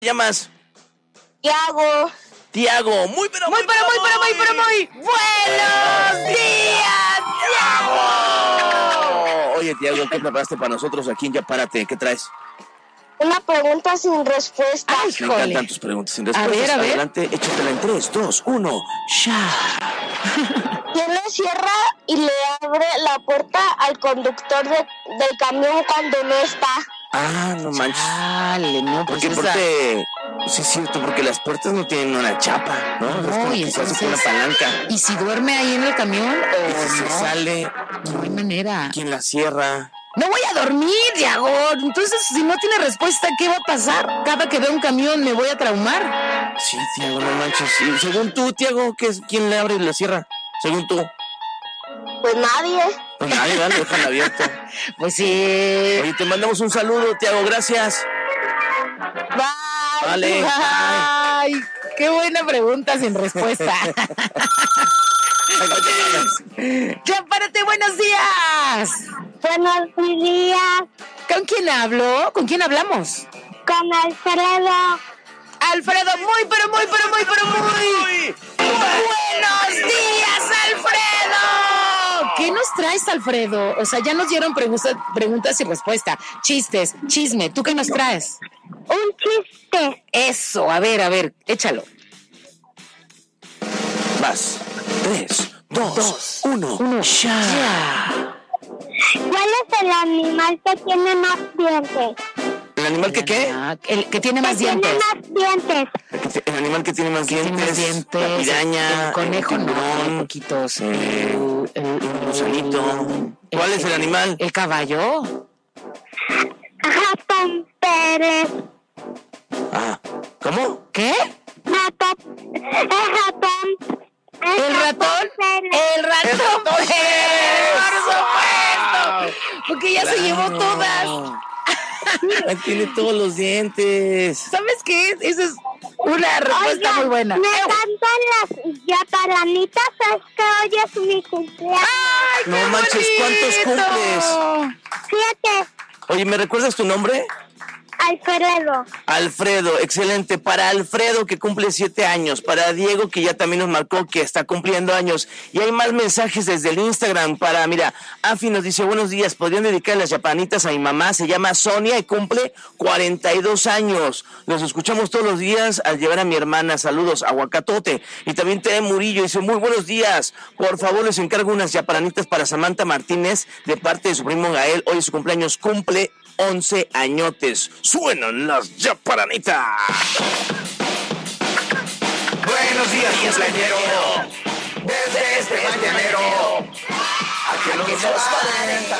llamas? Tiago. Tiago, muy buenos días, Tiago. Oye, Tiago, ¿qué preparaste para nosotros aquí en Ya Párate? ¿Qué traes? Una pregunta sin respuesta. Me encantan tus preguntas sin respuesta. A ver. Adelante, échatela en 3, 2, 1. ¡Ya! ¿Quién le cierra y le abre la puerta al conductor del camión cuando no está? Ah, no manches. Dale, no, pues Porque sí es cierto, porque las puertas no tienen una chapa, ¿no? Es como y que se hace entonces, con una palanca. ¿y si duerme ahí en el camión Y si o se no? sale, No hay manera. ¿quién la cierra? No voy a dormir, Tiago. Entonces, si no tiene respuesta, ¿qué va a pasar? Cada que veo un camión me voy a traumar. Sí, Tiago, no manches. Y según tú, Tiago, ¿quién le abre y la cierra? Según tú. Pues nadie. Pues nadie, ¿vale? Dejan abierto. Pues sí. Oye, te mandamos un saludo, Tiago, gracias. Bye. Vale. Ay, qué buena pregunta sin respuesta. Ya párate, buenos días. Buenos días. ¿Con quién hablo? ¿Con quién hablamos? Con Alfredo. Alfredo, muy buenos días, Alfredo. ¿Qué nos traes, Alfredo? O sea, ya nos dieron preguntas y respuesta, chistes, chisme. ¿Tú qué nos traes? Un chiste. Eso, a ver, échalo. Vas. 3, 2, 1. Ya. ¿Cuál es el animal que tiene más dientes? ¿El animal que qué? El que tiene más dientes. El animal que tiene más dientes. La piraña. El conejo, el tiburón, no, poquitos. el gusanito. ¿Cuál es el animal? El caballo. Ratón Pérez. Ah, ¿cómo? ¿Qué? Ratón. ¿El ratón? El ratón Pérez, por supuesto. Porque ya se llevó todas. Tiene todos los dientes. ¿Sabes qué? Esa es una respuesta Oigan, muy buena. me encantan las yaparanitas, es que hoy es mi cumpleaños. ¡Ay, No qué manches, ¿cuántos bonito! cumples? 7. Oye, ¿me recuerdas tu nombre? Alfredo. Alfredo, excelente. Para Alfredo, que cumple 7 años. Para Diego, que ya también nos marcó que está cumpliendo años. Y hay más mensajes desde el Instagram para, mira, Afi nos dice, buenos días, ¿podrían dedicar las yapanitas a mi mamá? Se llama Sonia y cumple 42 años. Los escuchamos todos los días al llevar a mi hermana. Saludos, Aguacatote. Y también Tere Murillo dice, muy buenos días. Por favor, les encargo unas yapanitas para Samantha Martínez de parte de su primo Gael. Hoy es su cumpleaños, cumple 11 añotes. Suenan las yaparanitas. Buenos días, cumpleañero. Desde este mañanero. A que los 40